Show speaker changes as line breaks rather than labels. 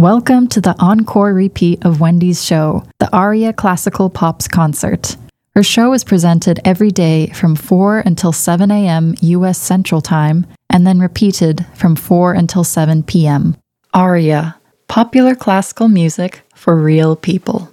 Welcome to the encore repeat of Wendy's show, the Aria Classical Pops Concert. Her show is presented every day from 4 until 7 a.m. U.S. Central Time, and then repeated from 4 until 7 p.m. Aria, popular classical music for real people.